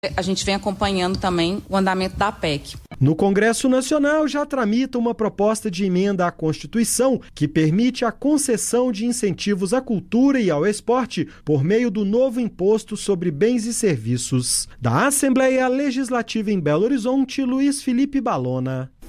A gente vem acompanhando também o andamento da PEC. No Congresso Nacional já tramita uma proposta de emenda à Constituição que permite a concessão de incentivos à cultura e ao esporte por meio do novo imposto sobre bens e serviços. Da Assembleia Legislativa em Belo Horizonte, Luiz Felipe Balona.